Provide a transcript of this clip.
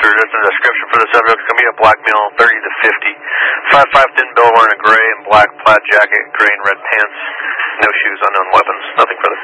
after the description for the subject. It's going to be a black male, 30 to 50. 5'5" thin bill, wearing a gray and black plaid jacket, gray and red pants. No shoes, unknown weapons. Nothing further.